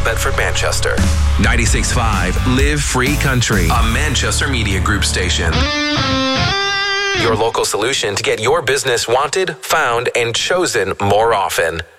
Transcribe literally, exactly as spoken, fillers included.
Bedford, Manchester. ninety-six point five Live Free Country, A Manchester Media Group station. Your local solution to get your business wanted, found, and chosen more often.